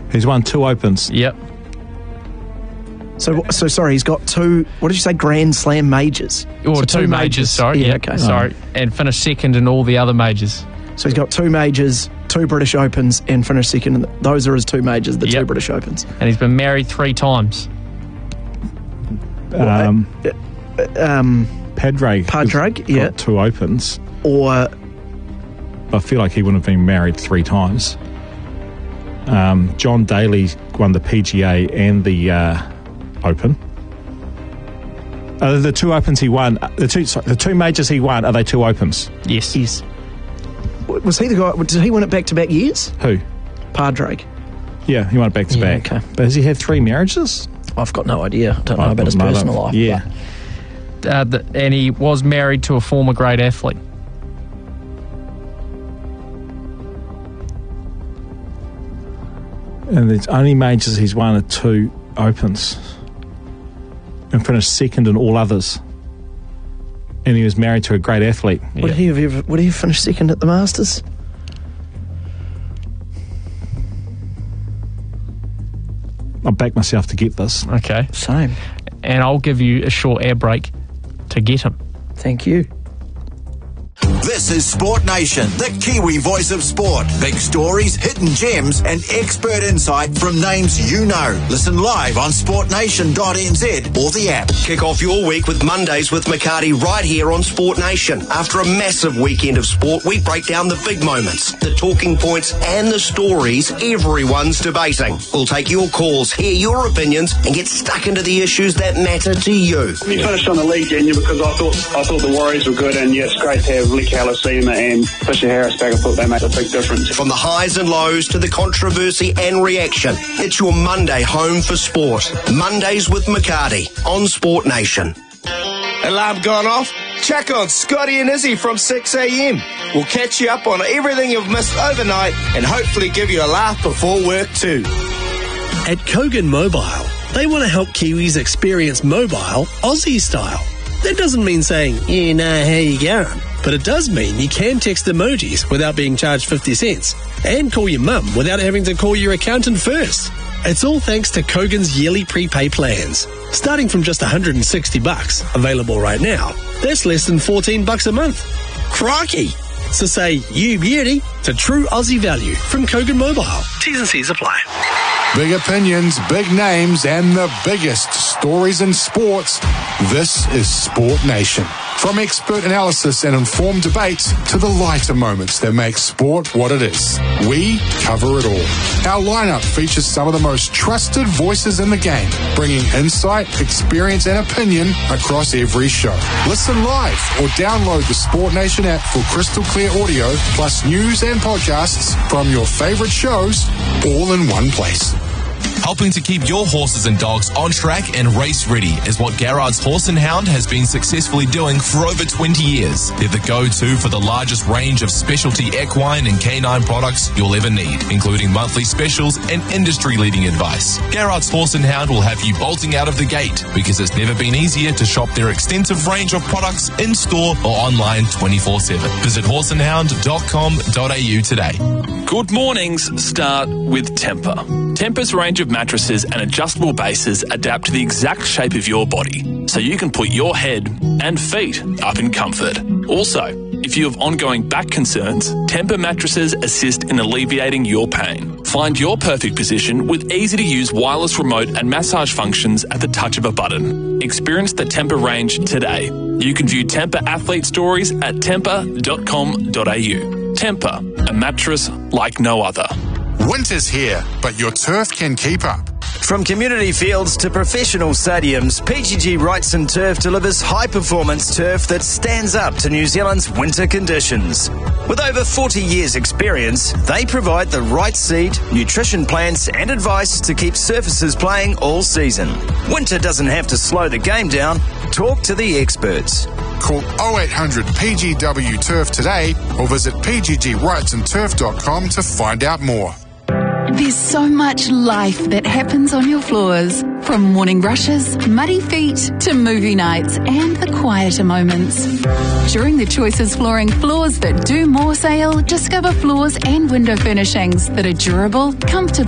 He's won 2 Opens. Yep. So sorry, he's got 2, what did you say, Grand Slam majors? Or So 2 majors, sorry. Yeah, Yeah, okay. sorry. And finished second in all the other majors. So he's got 2 majors, 2 British Opens, and finished second. Those are his 2 majors, the 2 British Opens. And he's been married 3 times. Padraig, yeah. got 2 Opens. Or I feel like he wouldn't have been married 3 times. John Daly won the PGA and the Open. The 2 Opens he won, the 2 majors he won, are they 2 Opens? Yes. Yes. Was he the guy? Did he win it back-to-back years? Who? Padraig. Yeah, he won it back-to-back. Okay. But has he had 3 marriages? I've got no idea. I don't know about his personal life. Yeah. And he was married to a former great athlete. And the only majors he's won are 2 Opens. And finished second in all others. And he was married to a great athlete. Would he have finished second at the Masters? I'll back myself to get this. Okay. Same. And I'll give you a short air break to get him. Thank you. This is Sport Nation, the Kiwi voice of sport. Big stories, hidden gems, and expert insight from names you know. Listen live on sportnation.nz or the app. Kick off your week with Mondays with McCarty right here on Sport Nation. After a massive weekend of sport, we break down the big moments, the talking points, and the stories everyone's debating. We'll take your calls, hear your opinions, and get stuck into the issues that matter to you. We finished on the league, didn't you? Because I thought the Warriors were good, and yeah, it's great to have Lee Calacima and Fisher Harris back. I thought they made a big difference. From the highs and lows to the controversy and reaction, it's your Monday home for sport. Mondays with McCarty on Sport Nation. Alarm gone off? Check on Scotty and Izzy from 6 a.m. We'll catch you up on everything you've missed overnight and hopefully give you a laugh before work too. At Kogan Mobile, they want to help Kiwis experience mobile Aussie style. That doesn't mean saying, yeah, nah, how you going? But it does mean you can text emojis without being charged 50 cents and call your mum without having to call your accountant first. It's all thanks to Kogan's yearly prepay plans. Starting from just $160, available right now, that's less than $14 a month. Crikey! So say, you beauty, to true Aussie value from Kogan Mobile. T's and C's apply. Big opinions, big names, and the biggest stories in sports. This is Sport Nation. From expert analysis and informed debates to the lighter moments that make sport what it is, we cover it all. Our lineup features some of the most trusted voices in the game, bringing insight, experience, and opinion across every show. Listen live or download the Sport Nation app for crystal clear audio, plus news and podcasts from your favorite shows, all in one place. Helping to keep your horses and dogs on track and race ready is what Garrard's Horse and Hound has been successfully doing for over 20 years. They're the go-to for the largest range of specialty equine and canine products you'll ever need, including monthly specials and industry-leading advice. Garrard's Horse and Hound will have you bolting out of the gate because it's never been easier to shop their extensive range of products in-store or online 24/7. Visit horseandhound.com.au today. Good mornings start with Tempur. Tempur's range of mattresses and adjustable bases adapt to the exact shape of your body, so you can put your head and feet up in comfort. Also, if you have ongoing back concerns, Tempur mattresses assist in alleviating your pain. Find your perfect position with easy-to-use wireless remote and massage functions at the touch of a button. Experience the Tempur range today. You can view Tempur athlete stories at tempur.com.au. Tempur, a mattress like no other. Winter's here, but your turf can keep up. From community fields to professional stadiums, PGG Wrightson Turf delivers high-performance turf that stands up to New Zealand's winter conditions. With over 40 years' experience, they provide the right seed, nutrition plans and advice to keep surfaces playing all season. Winter doesn't have to slow the game down. Talk to the experts. Call 0800 PGW Turf today or visit pggwrightsonturf.com to find out more. There's so much life that happens on your floors. From morning rushes, muddy feet, to movie nights and the quieter moments. During the Choices Flooring Floors That Do More sale, discover floors and window furnishings that are durable, comfortable,